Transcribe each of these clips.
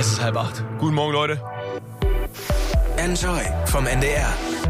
Es ist 7:30. Guten Morgen, Leute. Enjoy vom NDR.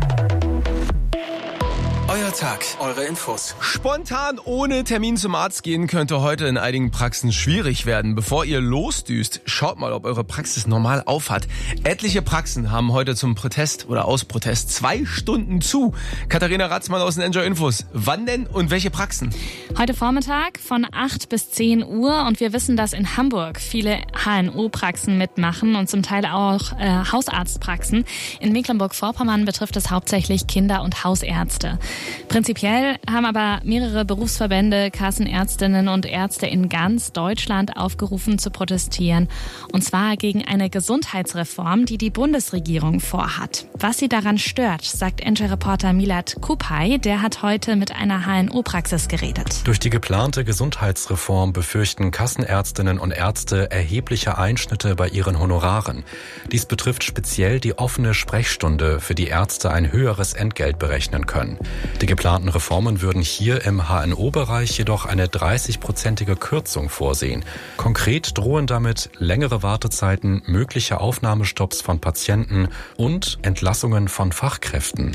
Euer Tag, eure Infos. Spontan ohne Termin zum Arzt gehen könnte heute in einigen Praxen schwierig werden. Bevor ihr losdüst, schaut mal, ob eure Praxis normal aufhat. Etliche Praxen haben heute zum Protest oder aus Protest 2 Stunden zu. Katharina Ratzmann aus den Enjoy Infos. Wann denn und welche Praxen? Heute Vormittag von 8 bis 10 Uhr und wir wissen, dass in Hamburg viele HNO-Praxen mitmachen und zum Teil auch Hausarztpraxen. In Mecklenburg-Vorpommern betrifft es hauptsächlich Kinder- und Hausärzte. Prinzipiell haben aber mehrere Berufsverbände, Kassenärztinnen und Ärzte in ganz Deutschland aufgerufen zu protestieren. Und zwar gegen eine Gesundheitsreform, die die Bundesregierung vorhat. Was sie daran stört, sagt Enjoy-Reporter Milad Kupay. Der hat heute mit einer HNO-Praxis geredet. Durch die geplante Gesundheitsreform befürchten Kassenärztinnen und Ärzte erhebliche Einschnitte bei ihren Honoraren. Dies betrifft speziell die offene Sprechstunde, für die Ärzte ein höheres Entgelt berechnen können. Die geplanten Reformen würden hier im HNO-Bereich jedoch eine 30-prozentige Kürzung vorsehen. Konkret drohen damit längere Wartezeiten, mögliche Aufnahmestopps von Patienten und Entlassungen von Fachkräften.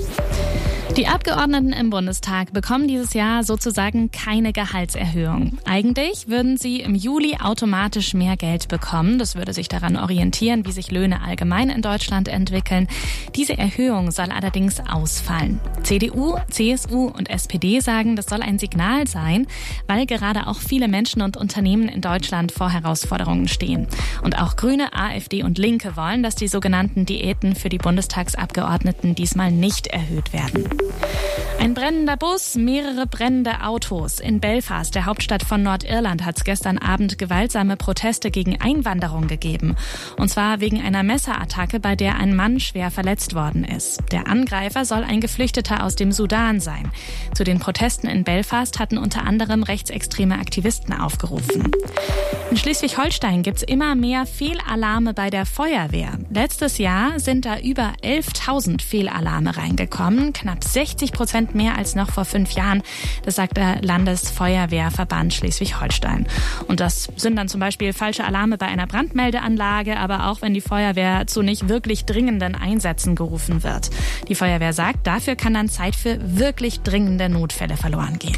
Die Abgeordneten im Bundestag bekommen dieses Jahr sozusagen keine Gehaltserhöhung. Eigentlich würden sie im Juli automatisch mehr Geld bekommen. Das würde sich daran orientieren, wie sich Löhne allgemein in Deutschland entwickeln. Diese Erhöhung soll allerdings ausfallen. CDU, CSU und SPD sagen, das soll ein Signal sein, weil gerade auch viele Menschen und Unternehmen in Deutschland vor Herausforderungen stehen. Und auch Grüne, AfD und Linke wollen, dass die sogenannten Diäten für die Bundestagsabgeordneten diesmal nicht erhöht werden. Ein brennender Bus, mehrere brennende Autos. In Belfast, der Hauptstadt von Nordirland, hat es gestern Abend gewaltsame Proteste gegen Einwanderung gegeben. Und zwar wegen einer Messerattacke, bei der ein Mann schwer verletzt worden ist. Der Angreifer soll ein Geflüchteter aus dem Sudan sein. Zu den Protesten in Belfast hatten unter anderem rechtsextreme Aktivisten aufgerufen. In Schleswig-Holstein gibt es immer mehr Fehlalarme bei der Feuerwehr. Letztes Jahr sind da über 11.000 Fehlalarme reingekommen, knapp 60% mehr als noch vor 5 Jahren. Das sagt der Landesfeuerwehrverband Schleswig-Holstein. Und das sind dann zum Beispiel falsche Alarme bei einer Brandmeldeanlage, aber auch wenn die Feuerwehr zu nicht wirklich dringenden Einsätzen gerufen wird. Die Feuerwehr sagt, dafür kann dann Zeit für wirklich dringende Notfälle verloren gehen.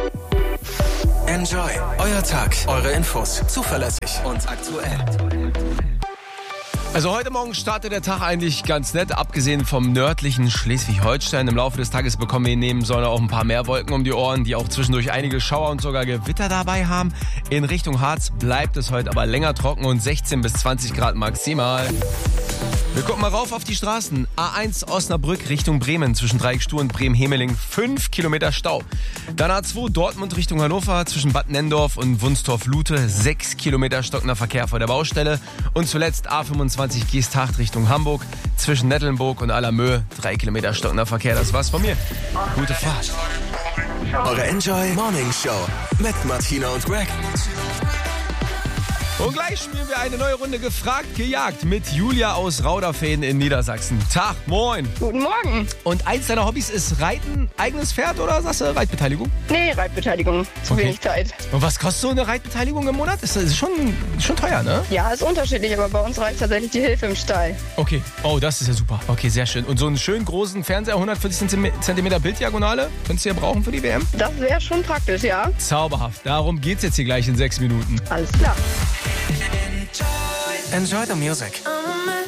Enjoy, euer Tag, eure Infos, zuverlässig und aktuell. Also heute Morgen startet der Tag eigentlich ganz nett, abgesehen vom nördlichen Schleswig-Holstein. Im Laufe des Tages bekommen wir neben Sonne auch ein paar mehr Wolken um die Ohren, die auch zwischendurch einige Schauer und sogar Gewitter dabei haben. In Richtung Harz bleibt es heute aber länger trocken und 16 bis 20 Grad maximal. Wir gucken mal rauf auf die Straßen. A1 Osnabrück Richtung Bremen zwischen Dreieckstuhl und Bremen-Hemeling 5 Kilometer Stau. Dann A2 Dortmund Richtung Hannover zwischen Bad Nenndorf und Wunstorf-Lute 6 Kilometer stockender Verkehr vor der Baustelle. Und zuletzt A25 Geesthacht Richtung Hamburg zwischen Nettelnburg und Allermöhe 3 Kilometer stockender Verkehr. Das war's von mir. Gute Fahrt. Eure Enjoy Morning Show mit Martina und Greg. Und gleich spielen wir eine neue Runde Gefragt, gejagt mit Julia aus Rauderfehden in Niedersachsen. Tag, moin. Guten Morgen. Und eins deiner Hobbys ist Reiten, eigenes Pferd oder sagst du Reitbeteiligung? Nee, Reitbeteiligung. Zu wenig Zeit. Und was kostet so eine Reitbeteiligung im Monat? Das ist schon teuer, ne? Ja, ist unterschiedlich, aber bei uns reicht tatsächlich die Hilfe im Stall. Okay, oh, das ist ja super. Okay, sehr schön. Und so einen schönen großen Fernseher, 140 cm Bilddiagonale, könntest du ja brauchen für die WM? Das wäre schon praktisch, ja. Zauberhaft. Darum geht's jetzt hier gleich in 6 Minuten. Alles klar. Enjoy the music.